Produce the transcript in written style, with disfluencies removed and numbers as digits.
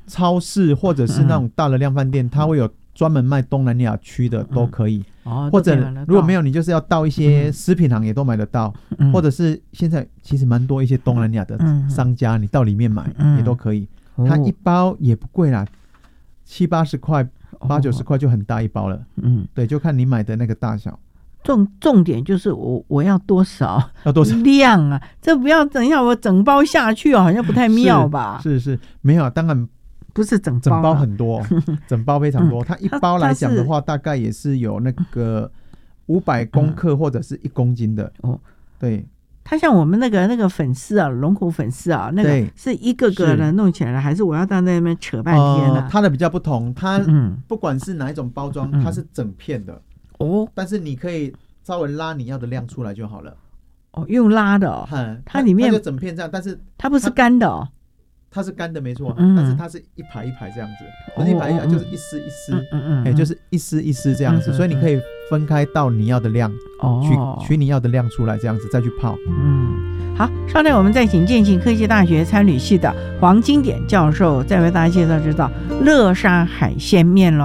超市或者是那种大的量贩店，它会有专门卖东南亚区的都可以，或者如果没有，你就是要到一些食品行也都买得到，或者是现在其实蛮多一些东南亚的商家，你到里面买也都可以。它一包也不贵啦，70-80块，80-90块就很大一包了。对，就看你买的那个大小。 重点就是我要多少量啊？这不要等一下我整包下去好像不太妙吧？ 是没有，当然不是整包很多，整包非常多。它一包来讲的话，大概也是有那个500公克或者是1公斤的。对。 它像我们那个粉丝啊，龙口粉丝啊，那个是一个个的弄起来了，还是我要到那边扯半天啊？ 它的比较不同，它不管是哪一种包装，它是整片的但是你可以稍微拉你要的量出来就好了。 用拉的它里面它就整片这样，但是它不是干的它是干的没错，但是它是一排一排这样子，不是一排一排，就是一丝一丝，就是一丝一丝这样子，所以你可以分开到你要的量，取你要的量出来，这样子再去泡。 好，稍待我们再请建庆科技大学餐旅系的黄金典教授再为大家介绍这道乐沙海鲜面咯。